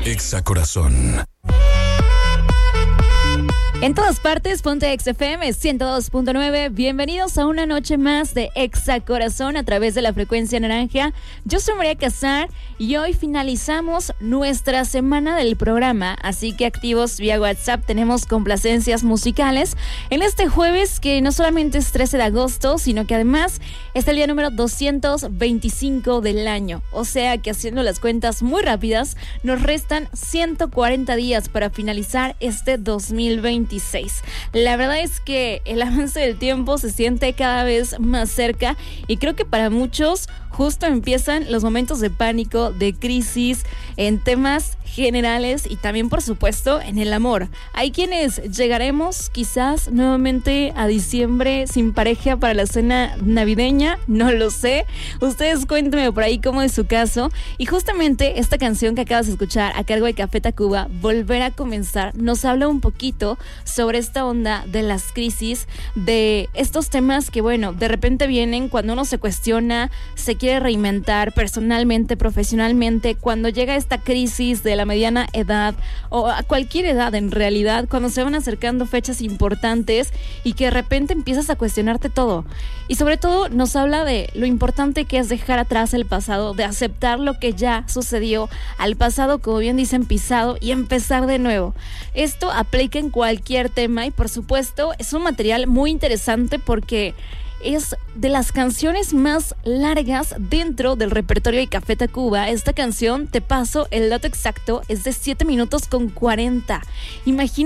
Exa Corazón. En todas partes, ponte Exa FM 102.9. Bienvenidos a una noche más de Exa Corazón a través de la frecuencia naranja. Yo soy María Casar y hoy finalizamos nuestra semana del programa. Así que activos vía WhatsApp tenemos complacencias musicales en este jueves, que no solamente es 13 de agosto, sino que además es el día número 225 del año. O sea que, haciendo las cuentas muy rápidas, nos restan 140 días para finalizar este 2026. La verdad es que el avance del tiempo se siente cada vez más cerca y creo que para muchos justo empiezan los momentos de pánico, de crisis en temas generales y también, por supuesto, en el amor. Hay quienes llegaremos quizás nuevamente a diciembre sin pareja para la cena navideña, no lo sé. Ustedes cuéntenme por ahí cómo es su caso. Y justamente esta canción que acabas de escuchar a cargo de Café Tacuba, Volver a Comenzar, nos habla un poquito sobre esta onda de las crisis, de estos temas que, bueno, de repente vienen cuando uno se cuestiona, se quiere reinventar personalmente, profesionalmente, cuando llega esta crisis de la mediana edad o a cualquier edad en realidad, cuando se van acercando fechas importantes y que de repente empiezas a cuestionarte todo. Y sobre todo nos habla de lo importante que es dejar atrás el pasado, de aceptar lo que ya sucedió, al pasado, como bien dicen, pisado, y empezar de nuevo. Esto aplica en cualquier tema y, por supuesto, es un material muy interesante porque es de las canciones más largas dentro del repertorio de Café Tacuba. Esta canción, te paso el dato exacto, es de 7 minutos con 40. Imagínate.